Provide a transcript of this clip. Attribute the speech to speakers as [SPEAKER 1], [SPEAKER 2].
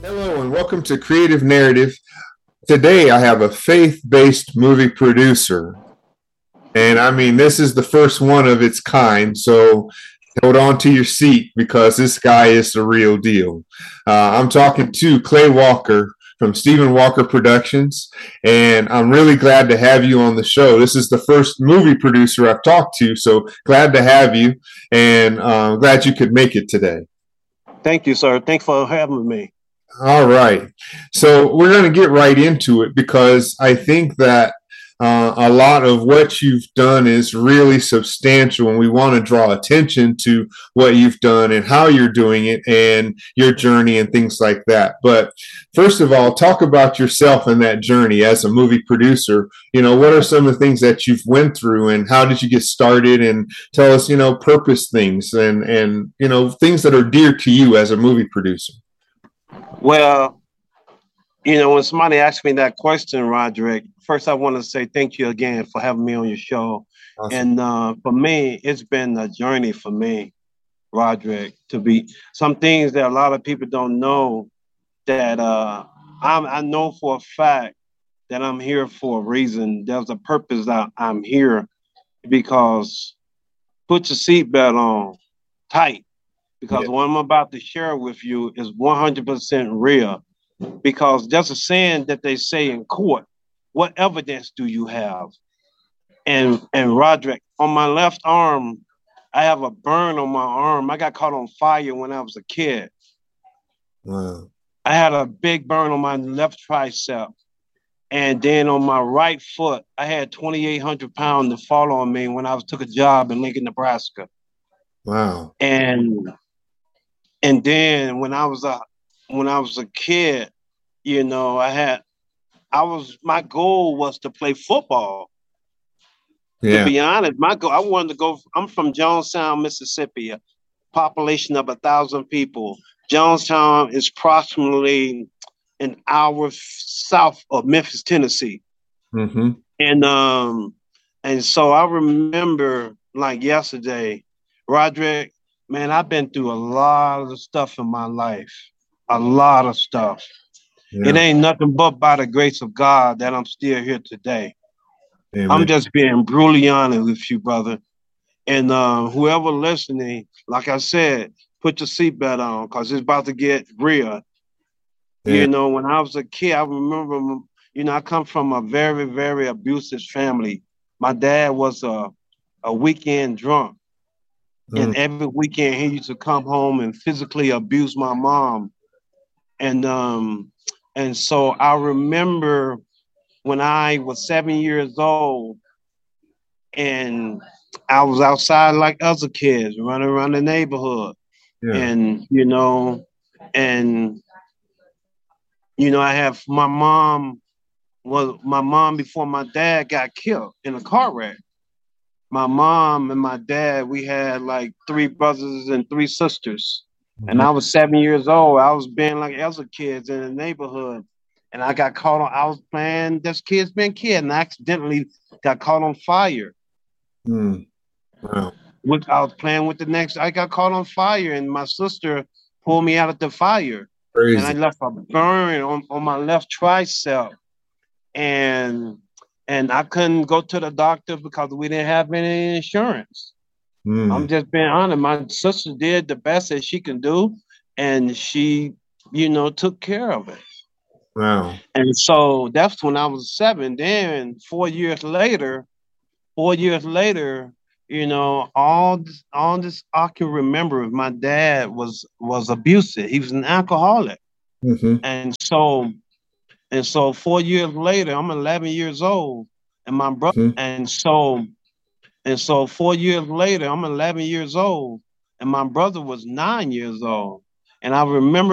[SPEAKER 1] Hello and welcome to Creative Narrative. Today I have a faith-based movie producer. And I mean, this is the first one of its kind. So hold on to your seat because this guy is the real deal. I'm talking to Clay Walker from Stephen Walker Productions. And I'm really glad to have you on the show. This is the first movie producer I've talked to. So glad to have you. And glad you could make it today.
[SPEAKER 2] Thank you, sir. Thanks for having me.
[SPEAKER 1] All right. So we're going to get right into it because I think that a lot of what you've done is really substantial, and we want to draw attention to what you've done and how you're doing it and your journey and things like that. But first of all, talk about yourself and that journey as a movie producer. What are some of the things that you've went through and how did you get started? And tell us, purpose things and things that are dear to you as a movie producer.
[SPEAKER 2] Well, when somebody asks me that question, Roderick, first I want to say thank you again for having me on your show.
[SPEAKER 1] Awesome.
[SPEAKER 2] And for me, it's been a journey for me, Roderick, to be some things that a lot of people don't know that I know for a fact that I'm here for a reason. There's a purpose that I'm here because put your seatbelt on tight because
[SPEAKER 1] Yeah.
[SPEAKER 2] what I'm about to share with you is 100% real. Because there's a saying that they say in court, what evidence do you have? And Roderick, on my left arm, I have a burn on my arm. I got caught on fire when I was a kid.
[SPEAKER 1] Wow.
[SPEAKER 2] I had a big burn on my left tricep. And then on my right foot, I had 2,800 pounds to fall on me when I was took a job in Lincoln, Nebraska.
[SPEAKER 1] Wow.
[SPEAKER 2] And and then when I was a kid, my goal was to play football. To
[SPEAKER 1] Yeah.
[SPEAKER 2] be honest, my goal I wanted to go. I'm from Jonestown, Mississippi, a population of 1,000 people. Jonestown is approximately an hour south of Memphis, Tennessee,
[SPEAKER 1] Mm-hmm.
[SPEAKER 2] and so I remember like yesterday, Roderick. Man, I've been through a lot of stuff in my life, a lot of stuff. It
[SPEAKER 1] Yeah.
[SPEAKER 2] ain't nothing but by the grace of God that I'm still here today. I'm
[SPEAKER 1] Amen.
[SPEAKER 2] just being brutally honest with you, brother. And whoever listening, like I said, put your seatbelt on because it's about to get real.
[SPEAKER 1] Yeah.
[SPEAKER 2] When I was a kid, I remember, I come from a very, very abusive family. My dad was a weekend drunk.
[SPEAKER 1] Mm.
[SPEAKER 2] And every weekend he used to come home and physically abuse my mom. And so I remember when I was 7 years old and I was outside like other kids running around the neighborhood.
[SPEAKER 1] Yeah.
[SPEAKER 2] And, and, I have my mom before my dad got killed in a car wreck. My mom and my dad, we had like three brothers and three sisters. And
[SPEAKER 1] Mhm.
[SPEAKER 2] I was 7 years old. I was being like other kids in the neighborhood. And I got caught on, I was playing this kid's been kid and I accidentally got caught on fire.
[SPEAKER 1] Mm. Wow.
[SPEAKER 2] I was playing with the next. I got caught on fire, and my sister pulled me out of the fire, and I
[SPEAKER 1] Crazy.
[SPEAKER 2] left a burn on my left tricep, and I couldn't go to the doctor because we didn't have any insurance. I'm
[SPEAKER 1] Mm.
[SPEAKER 2] just being honest. My sister did the best that she can do, and she, took care of it.
[SPEAKER 1] Wow.
[SPEAKER 2] And so that's when I was seven. Then 4 years later, 4 years later, all this I can remember. My dad was abusive. He was an alcoholic,
[SPEAKER 1] Mm-hmm.
[SPEAKER 2] and so 4 years later, I'm 11 years old, and my brother,
[SPEAKER 1] Mm-hmm.
[SPEAKER 2] and so 4 years later, I'm 11 years old, and my brother was 9 years old, and I remember